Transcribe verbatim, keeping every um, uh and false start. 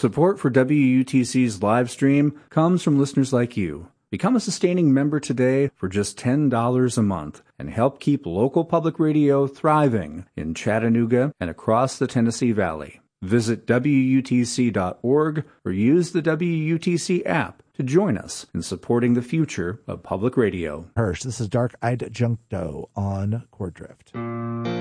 Support for W U T C's live stream comes from listeners like you. Become a sustaining member today for just ten dollars a month and help keep local public radio thriving in Chattanooga and across the Tennessee Valley. Visit W U T C dot org or use the W U T C app to join us in supporting the future of public radio. Hirsch, this is Dark-Eyed Juncto on Chord Drift.